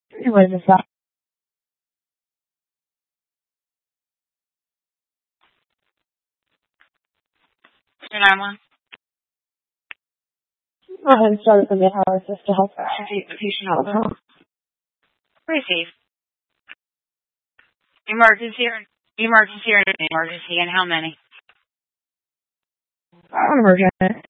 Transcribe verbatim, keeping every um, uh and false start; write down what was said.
What is this about? nine one. Go ahead and start with the mid-hour assist to help the patient out with her. Receive. Emergency or emergency or emergency, and how many? I'm emergent.